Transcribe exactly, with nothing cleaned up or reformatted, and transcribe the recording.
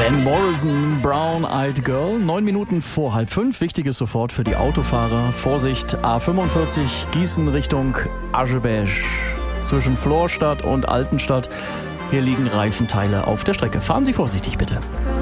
Van Morrison, Brown Eyed Girl. Neun Minuten vor halb fünf. Wichtiges sofort für die Autofahrer. Vorsicht, A fünfundvierzig, Gießen Richtung Aschebesch. Zwischen Florstadt und Altenstadt. Hier liegen Reifenteile auf der Strecke. Fahren Sie vorsichtig, bitte.